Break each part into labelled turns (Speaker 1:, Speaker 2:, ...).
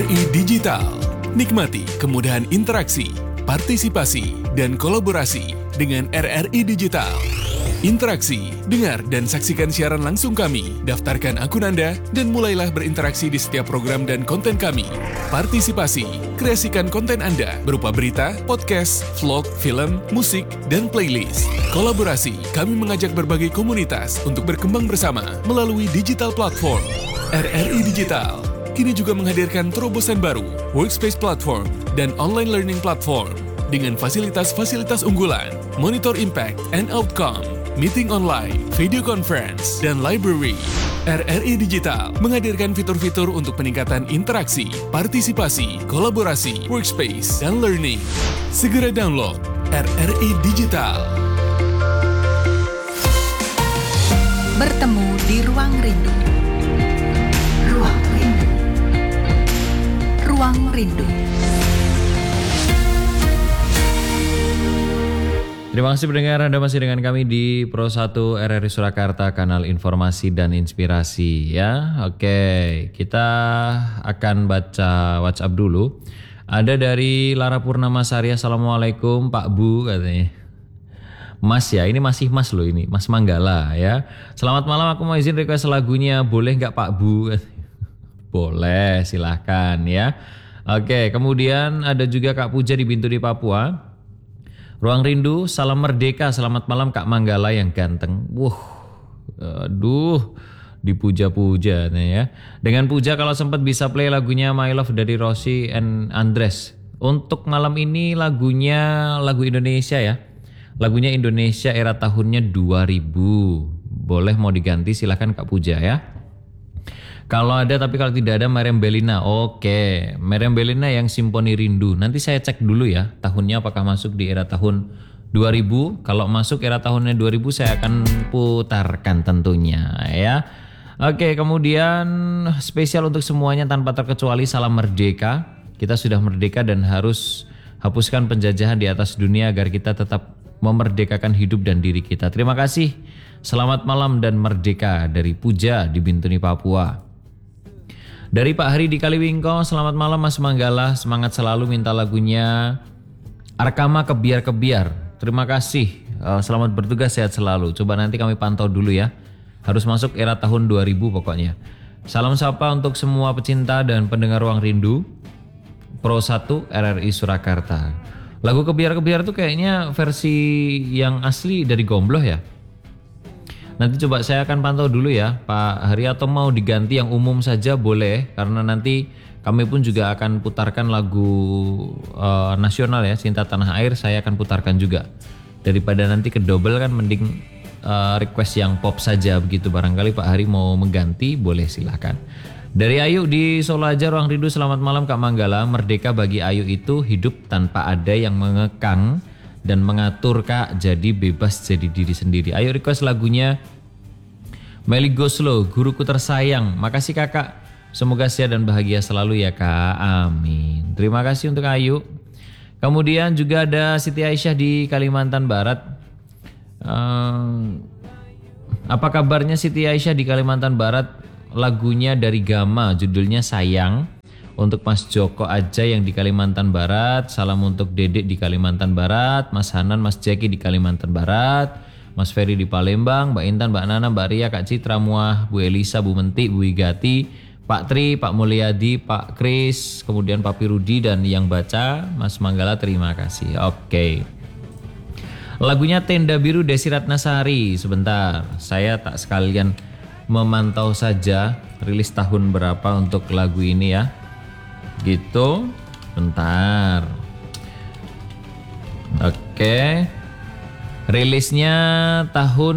Speaker 1: RRI Digital. Nikmati kemudahan interaksi, partisipasi, dan kolaborasi dengan RRI Digital. Interaksi, dengar dan saksikan siaran langsung kami, daftarkan akun Anda, dan mulailah berinteraksi di setiap program dan konten kami. Partisipasi, kreasikan konten Anda berupa berita, podcast, vlog, film, musik, dan playlist. Kolaborasi, kami mengajak berbagai komunitas untuk berkembang bersama melalui digital platform. RRI Digital kini juga menghadirkan terobosan baru, workspace platform, dan online learning platform dengan fasilitas-fasilitas unggulan, monitor impact and outcome, meeting online, video conference, dan library. RRI Digital menghadirkan fitur-fitur untuk peningkatan interaksi, partisipasi, kolaborasi, workspace, dan learning. Segera download RRI Digital.
Speaker 2: Bertemu di Ruang Rindu. Ruang Rindu. Ruang Rindu.
Speaker 3: Terima kasih pendengar, Anda masih dengan kami di Pro 1 RRI Surakarta, kanal informasi dan inspirasi ya. Oke, kita akan baca WhatsApp dulu. Ada dari Lara Purnama Sari, Assalamualaikum Pak Bu katanya. Mas ya, ini masih Mas loh ini, Mas Manggala ya. Selamat malam, aku mau izin request lagunya, boleh nggak Pak Bu? Boleh, silahkan ya. Oke, kemudian ada juga Kak Puja di Bintuni, Papua. Ruang Rindu, salam merdeka, selamat malam Kak Manggala yang ganteng. Aduh, dipuja-puja nih ya. Dengan puja kalau sempat bisa play lagunya My Love dari Rossi and Andres. Untuk malam ini lagunya lagu Indonesia ya. Lagunya Indonesia era tahunnya 2000. Boleh mau diganti silahkan Kak Puja ya. Kalau ada, tapi kalau tidak ada Meriam Bellina. Oke, Meriam Bellina yang Simponi Rindu. Nanti saya cek dulu ya, tahunnya apakah masuk di era tahun 2000. Kalau masuk era tahunnya 2000 saya akan putarkan tentunya ya. Oke, kemudian spesial untuk semuanya tanpa terkecuali salam merdeka. Kita sudah merdeka dan harus hapuskan penjajahan di atas dunia agar kita tetap memerdekakan hidup dan diri kita. Terima kasih. Selamat malam dan merdeka dari Puja di Bintuni, Papua. Dari Pak Hari di Kaliwingko, selamat malam Mas Manggala, semangat selalu, minta lagunya Arkama Kebiar-Kebiar. Terima kasih, selamat bertugas, sehat selalu. Coba nanti kami pantau dulu ya, harus masuk era tahun 2000 pokoknya. Salam sapa untuk semua pecinta dan pendengar Ruang Rindu, Pro 1 RRI Surakarta. Lagu Kebiar-Kebiar tuh kayaknya versi yang asli dari Gombloh ya. Nanti coba saya akan pantau dulu ya Pak Hari, atau mau diganti yang umum saja boleh, karena nanti kami pun juga akan putarkan lagu nasional ya, Cinta Tanah Air saya akan putarkan juga. Daripada nanti kedobel kan mending request yang pop saja begitu. Barangkali Pak Hari mau mengganti, boleh silahkan. Dari Ayu di Solo aja, Ruang Rindu, selamat malam Kak Manggala. Merdeka bagi Ayu itu hidup tanpa ada yang mengekang dan mengatur Kak, jadi bebas jadi diri sendiri. Ayo request lagunya Melly Goslow, Guruku Tersayang. Makasih Kakak, semoga sehat dan bahagia selalu ya Kak, amin. Terima kasih untuk Ayu. Kemudian juga ada Siti Aisyah di Kalimantan Barat. Apa kabarnya Siti Aisyah di Kalimantan Barat? Lagunya dari Gama, judulnya Sayang. Untuk Mas Joko aja yang di Kalimantan Barat. Salam untuk Dedek di Kalimantan Barat, Mas Hanan, Mas Jeki di Kalimantan Barat, Mas Ferry di Palembang, Mbak Intan, Mbak Nana, Mbak Ria, Kak Citra, Muah, Bu Elisa, Bu Menti, Bu Igati, Pak Tri, Pak Mulyadi, Pak Kris, kemudian Pak Pirudi, dan yang baca Mas Manggala, terima kasih. Oke. Lagunya Tenda Biru Desi Ratnasari. Sebentar, saya tak sekalian memantau saja rilis tahun berapa untuk lagu ini ya. Gitu, bentar. Oke. Rilisnya tahun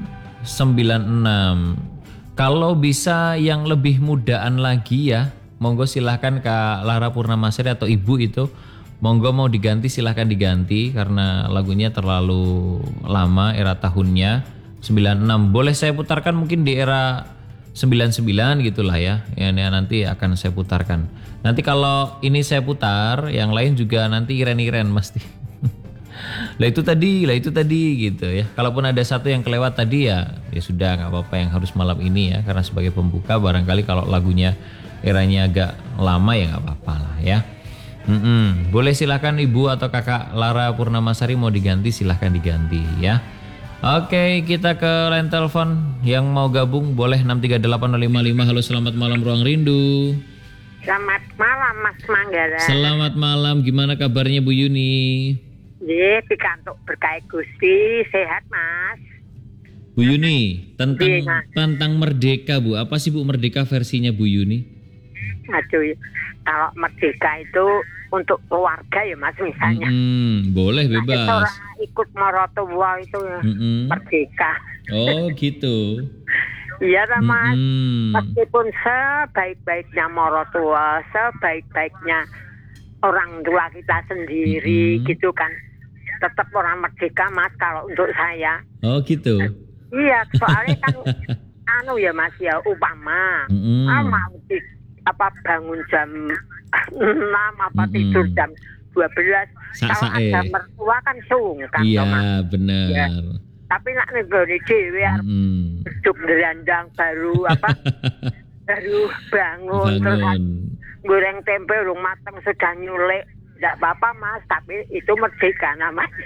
Speaker 3: 96. Kalau bisa yang lebih mudaan lagi ya, monggo silahkan Kak Lara Purnamasari atau Ibu itu, monggo mau diganti silahkan diganti karena lagunya terlalu lama era tahunnya 96. Boleh saya putarkan mungkin di era 99 gitulah ya. Ya nanti akan saya putarkan. Nanti kalau ini saya putar, yang lain juga nanti iren-iren pasti. Lah itu tadi gitu ya. Kalaupun ada satu yang kelewat tadi ya sudah nggak apa-apa, yang harus malam ini ya, karena sebagai pembuka barangkali kalau lagunya eranya agak lama ya nggak apa-apa lah ya. Boleh silahkan Ibu atau Kakak Lara Purnamasari mau diganti silahkan diganti ya. Oke, kita ke line telepon yang mau gabung boleh 6380555. Halo, selamat malam Ruang Rindu.
Speaker 4: Selamat malam Mas Manggala.
Speaker 3: Selamat malam, gimana kabarnya Bu Yuni?
Speaker 4: Nggih, pikantuk berkah Gusti, sehat Mas.
Speaker 3: Bu Yuni,
Speaker 4: Iya, Mas.
Speaker 3: tentang merdeka Bu, apa sih Bu merdeka versinya Bu Yuni?
Speaker 4: Aduh, kalau merdeka itu untuk keluarga ya Mas misalnya.
Speaker 3: Boleh
Speaker 4: Nah, itu
Speaker 3: bebas.
Speaker 4: orang ikut Morotua itu ya merdeka.
Speaker 3: Oh gitu.
Speaker 4: Iya lah Mas.
Speaker 3: Mm-mm.
Speaker 4: Meskipun sebaik-baiknya Morotua, sebaik-baiknya orang tua kita sendiri gitu kan, tetap orang merdeka Mas kalau untuk saya.
Speaker 3: Oh gitu.
Speaker 4: Iya, soalnya kan anu ya Mas ya, upama mau bangun jam 6 tidur jam 12. Kalau ada mertua kan sungkan.
Speaker 3: Iya
Speaker 4: Mas.
Speaker 3: benar.
Speaker 4: Ya. Tapi nak negeri dhewe hidup derandang baru baru bangun terus goreng tempe urung mateng sudah nyulek. Enggak apa-apa Mas, tapi itu merdeka namanya.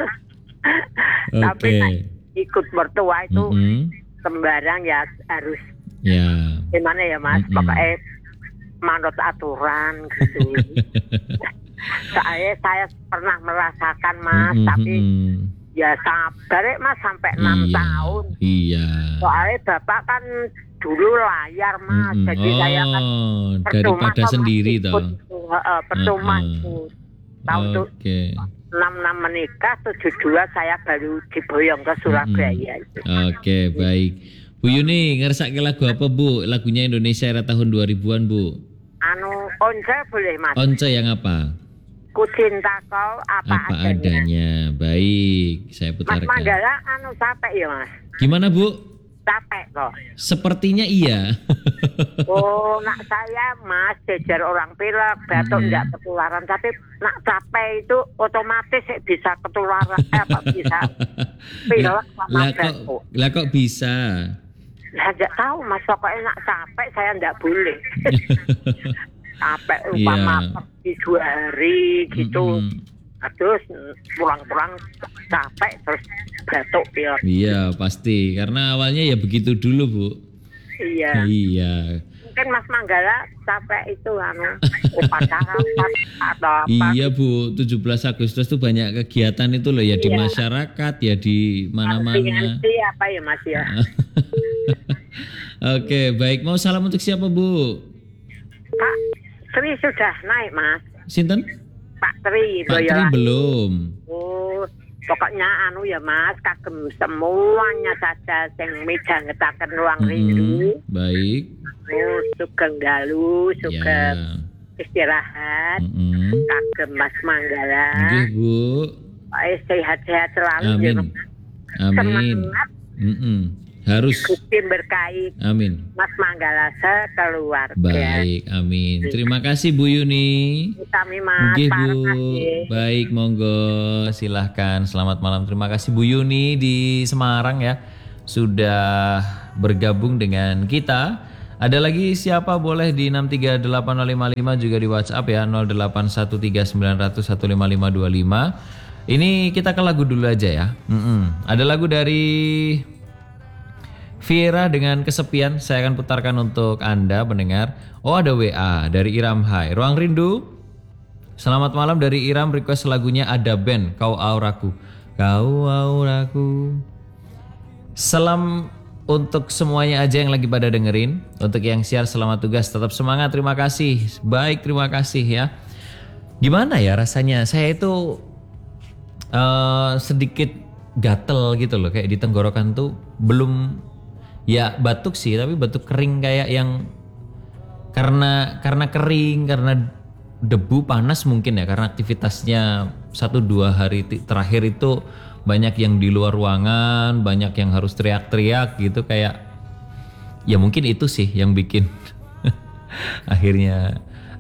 Speaker 4: Tapi nak ikut mertua itu sembarang ya harus gimana ya Mas, pokoknya manut aturan gitu. Saya pernah merasakan Mas, tapi ya sabar ya Mas sampai 6 tahun.
Speaker 3: Iya.
Speaker 4: Soalnya Bapak kan dulu layar Mas, jadi saya kan
Speaker 3: daripada sendiri toh.
Speaker 4: Percuma itu. Tahun 66 menikah, 72 saya baru diboyong ke Surabaya.
Speaker 3: Oke, baik. Bu Yuni, ngersake lagu apa Bu? Lagunya Indonesia era tahun 2000-an Bu.
Speaker 4: Once boleh Mas.
Speaker 3: Once yang apa?
Speaker 4: Ku cinta kau apa adanya.
Speaker 3: Baik, saya putarkan.
Speaker 4: Mas Manggala capek ya Mas?
Speaker 3: Gimana Bu?
Speaker 4: Capek kok.
Speaker 3: Sepertinya iya.
Speaker 4: Oh, nak saya Mas jejer orang pilek, batuk enggak ketularan, tapi nak capek itu otomatis bisa ketularan bisa pilek sama batuk.
Speaker 3: Lah kok bisa?
Speaker 4: Saya enggak tahu Mas, pokoknya nak capek saya enggak boleh. Capek umpama di 2 hari gitu. Terus pulang-pulang capek terus batuk pilek.
Speaker 3: Iya pasti, karena awalnya ya begitu dulu Bu.
Speaker 4: Iya. Mungkin Mas Manggala capek itu upacara atau apa.
Speaker 3: Iya Bu, 17 Agustus tuh banyak kegiatan itu loh ya di masyarakat ya di mana-mana.
Speaker 4: Apa ya Mas ya.
Speaker 3: Oke, baik. Mau salam untuk siapa Bu?
Speaker 4: Pak Tri sudah naik Mas.
Speaker 3: Sinten?
Speaker 4: Pak Tri
Speaker 3: belum.
Speaker 4: Oh, pokoknya ya Mas, kagem semuanya saja sing meja ngetaken Ruang Rindu.
Speaker 3: Baik.
Speaker 4: Oh, sugeng dalu, sugeng istirahat. Kagem Mas Manggala.
Speaker 3: Nggih Bu.
Speaker 4: Sehat-sehat selalu.
Speaker 3: Amin.
Speaker 4: Semangat.
Speaker 3: Harus.
Speaker 4: Gusti berkahi.
Speaker 3: Amin.
Speaker 4: Mas Manggala sekeluarga.
Speaker 3: Baik, amin. Terima kasih Bu Yuni.
Speaker 4: Kami Mas.
Speaker 3: Nggih Bu. Baik, monggo silahkan. Selamat malam. Terima kasih Bu Yuni di Semarang ya. Sudah bergabung dengan kita. Ada lagi siapa boleh di 6380555 juga di WhatsApp ya 081390015525. Ini kita ke lagu dulu aja ya. Ada lagu dari Viera dengan Kesepian. Saya akan putarkan untuk Anda pendengar. Oh ada WA dari Iram. Hai Ruang Rindu. Selamat malam dari Iram. Request lagunya Ada Band Kau Auraku. Kau Auraku. Salam untuk semuanya aja yang lagi pada dengerin. Untuk yang share selamat tugas. Tetap semangat. Terima kasih. Baik terima kasih ya. Gimana ya rasanya? Saya itu sedikit gatel gitu loh. Kayak di tenggorokan tuh belum. Ya batuk sih, tapi batuk kering kayak yang karena kering, karena debu panas mungkin ya, karena aktivitasnya 1-2 hari terakhir itu banyak yang di luar ruangan, banyak yang harus teriak-teriak gitu kayak ya mungkin itu sih yang bikin akhirnya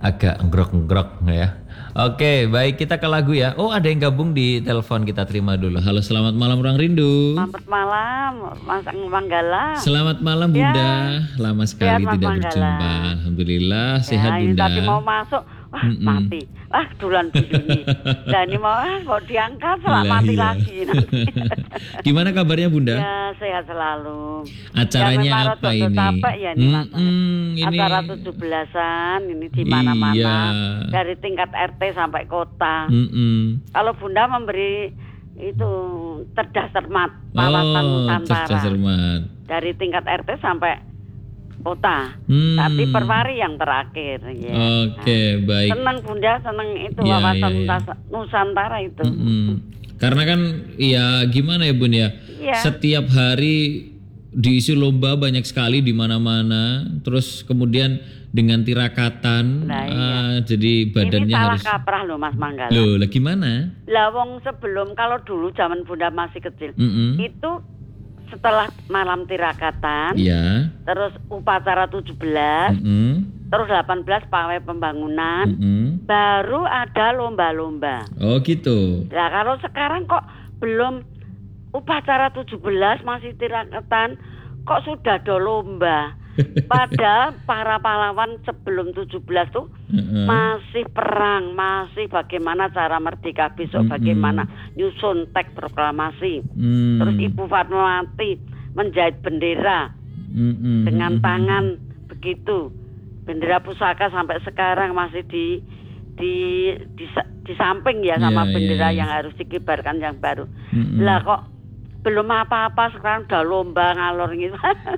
Speaker 3: agak nggrok-nggrok ya. Oke, baik kita ke lagu ya. Oh, ada yang gabung di telepon, kita terima dulu. Halo, selamat malam Ruang Rindu.
Speaker 5: Selamat malam, Mas Manggala.
Speaker 3: Selamat malam Bunda. Lama sekali
Speaker 5: Sehat, Mas
Speaker 3: tidak
Speaker 5: Manggala.
Speaker 3: berjumpa. Alhamdulillah sehat
Speaker 5: Ini
Speaker 3: Bunda.
Speaker 5: tadi mau masuk, wah mati. Wah dulan Bu Yuni. Dan ini mau kok diangkat
Speaker 3: Lah,
Speaker 5: mati
Speaker 3: iya.
Speaker 5: lagi nanti.
Speaker 3: Gimana kabarnya Bunda?
Speaker 5: Ya sehat selalu.
Speaker 3: Acaranya
Speaker 5: Ya, memang
Speaker 3: apa
Speaker 5: rada
Speaker 3: ini?
Speaker 5: capek ya ini, Mas.
Speaker 3: Ini
Speaker 5: Acara 17-an ini di mana-mana.
Speaker 3: Iya.
Speaker 5: Dari tingkat RT sampai kota.
Speaker 3: Mm-mm.
Speaker 5: Kalau Bunda memberi itu cerdas cermat Pawasan
Speaker 3: Oh,
Speaker 5: Nusantara.
Speaker 3: cerdas cermat.
Speaker 5: Dari tingkat RT sampai kota.
Speaker 3: Hmm.
Speaker 5: Tapi Perwari yang terakhir. Ya.
Speaker 3: Oke, baik.
Speaker 5: Senang Bunda, senang itu
Speaker 3: Iya,
Speaker 5: wawasan
Speaker 3: iya.
Speaker 5: Nusantara itu.
Speaker 3: Karena kan ya gimana ya Bun ya?
Speaker 5: Iya.
Speaker 3: Setiap hari diisi lomba banyak sekali di mana-mana. Terus kemudian dengan tirakatan,
Speaker 5: Nah, iya.
Speaker 3: jadi badannya
Speaker 5: Ini salah
Speaker 3: harus.
Speaker 5: kaprah loh Mas Manggala.
Speaker 3: Loh, lah gimana?
Speaker 5: Lah wong sebelum kalau dulu zaman Bunda masih kecil,
Speaker 3: Mm-mm.
Speaker 5: itu setelah malam tirakatan,
Speaker 3: Iya.
Speaker 5: terus upacara 17,
Speaker 3: Mm-mm.
Speaker 5: terus 18 pawai pembangunan,
Speaker 3: Mm-mm.
Speaker 5: baru ada lomba-lomba.
Speaker 3: Oh gitu.
Speaker 5: Nah kalau sekarang kok belum upacara 17 masih tirakatan, kok sudah ada lomba. Padahal para pahlawan sebelum 17 tuh
Speaker 3: Mm-mm.
Speaker 5: masih perang, masih bagaimana cara merdeka besok, bagaimana nyusun teks proklamasi.
Speaker 3: Mm.
Speaker 5: Terus Ibu Fatmawati menjahit bendera
Speaker 3: Mm-mm.
Speaker 5: dengan tangan begitu. Bendera pusaka sampai sekarang masih di samping ya sama
Speaker 3: Iya,
Speaker 5: bendera
Speaker 3: iya.
Speaker 5: yang harus dikibarkan yang baru.
Speaker 3: Mm-mm.
Speaker 5: Lah kok belum apa-apa sekarang udah lomba ngalor gitu.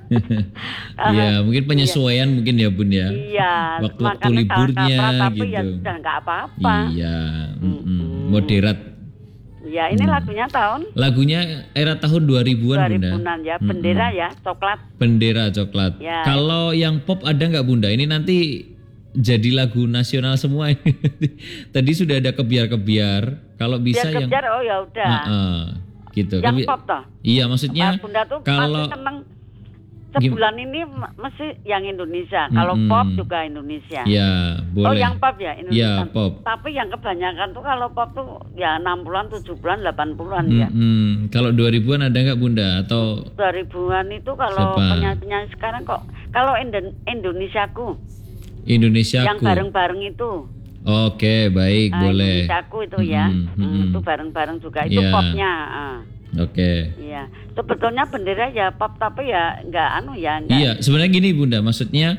Speaker 3: Iya, mungkin penyesuaian mungkin ya Bun ya.
Speaker 5: Iya,
Speaker 3: Waktu-waktu
Speaker 5: makanya
Speaker 3: liburnya
Speaker 5: salah kaprah, tapi ya
Speaker 3: gitu.
Speaker 5: sudah nggak apa-apa.
Speaker 3: Iya, moderat.
Speaker 5: Ya ini lagunya tahun
Speaker 3: Lagunya era tahun 2000-an Bunda.
Speaker 5: 2000-an ya, bendera ya, coklat.
Speaker 3: Bendera coklat.
Speaker 5: Ya.
Speaker 3: Kalau yang pop ada nggak Bunda? Ini nanti jadi lagu nasional semua. Tadi sudah ada kebiar-kebiar. Kalau bisa
Speaker 5: Biar
Speaker 3: yang
Speaker 5: kejar, oh ya udah.
Speaker 3: gitu.
Speaker 5: Yang
Speaker 3: Kebi-
Speaker 5: pop toh.
Speaker 3: Iya, maksudnya
Speaker 5: Bunda tuh
Speaker 3: kalau
Speaker 5: masih seneng sebulan ini mesti yang Indonesia. Kalau pop juga Indonesia.
Speaker 3: ya
Speaker 5: Oh
Speaker 3: boleh.
Speaker 5: yang pop ya Indonesia.
Speaker 3: Ya, pop.
Speaker 5: Tapi yang kebanyakan tuh kalau pop tuh ya 60-an, 70-an, 80-an ya.
Speaker 3: Kalau 2000-an ada nggak Bunda atau
Speaker 5: 2000-an itu kalau
Speaker 3: Siapa?
Speaker 5: penyanyi sekarang kok kalau Indonesiaku
Speaker 3: Indonesiaku?
Speaker 5: yang bareng-bareng itu.
Speaker 3: Oke, baik, boleh.
Speaker 5: Indonesiaku itu ya. Itu bareng-bareng juga itu
Speaker 3: Iya.
Speaker 5: popnya.
Speaker 3: Oke.
Speaker 5: Iya. Sebetulnya bendera ya pop tapi ya enggak enggak.
Speaker 3: Iya, sebenarnya gini Bunda, maksudnya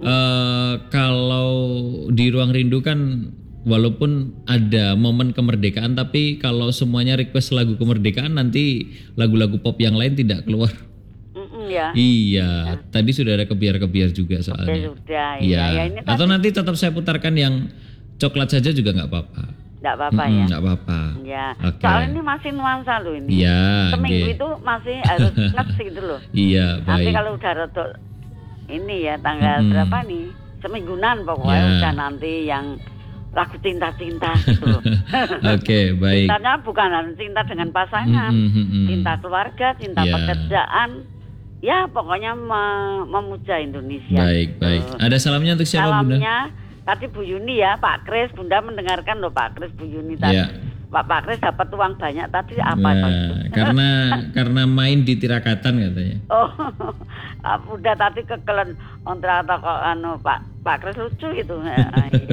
Speaker 3: kalau di Ruang Rindu kan walaupun ada momen kemerdekaan, tapi kalau semuanya request lagu kemerdekaan nanti lagu-lagu pop yang lain tidak keluar.
Speaker 5: Ya.
Speaker 3: Iya, tadi sudah ada kebiar-kebiar juga
Speaker 5: Ya
Speaker 3: soalnya.
Speaker 5: sudah.
Speaker 3: Iya.
Speaker 5: Ya ini
Speaker 3: Atau nanti tetap saya putarkan yang coklat saja juga nggak apa-apa.
Speaker 5: enggak apa-apa ya.
Speaker 3: Nggak apa-apa.
Speaker 5: Ya.
Speaker 3: Oke.
Speaker 5: Soalnya ini masih nuansa loh ini.
Speaker 3: Iya.
Speaker 5: Seminggu
Speaker 3: nggih.
Speaker 5: itu masih harus nget gitu loh.
Speaker 3: Iya,
Speaker 5: Nanti
Speaker 3: baik.
Speaker 5: kalau udah rodok ini ya tanggal berapa nih? Semingguan pokoknya
Speaker 3: Ya.
Speaker 5: udah nanti yang lagu cinta-cinta gitu loh.
Speaker 3: Oke, baik.
Speaker 5: Cintanya bukan harus cinta dengan pasangan, cinta keluarga, cinta
Speaker 3: Ya.
Speaker 5: pekerjaan. Ya pokoknya memuja Indonesia.
Speaker 3: Baik, baik.
Speaker 5: Gitu.
Speaker 3: Ada salamnya untuk siapa Bunda?
Speaker 5: Salamnya tadi Bu Yuni ya, Pak Kris, Bunda mendengarkan loh Pak Kris, Bu Yuni tadi.
Speaker 3: Iya.
Speaker 5: Pak Kris dapat uang banyak tadi apa
Speaker 3: Nah,
Speaker 5: itu?
Speaker 3: karena main di tirakatan katanya.
Speaker 5: Oh, Bunda tadi kekelen ontra atau Pak Kris lucu gitu.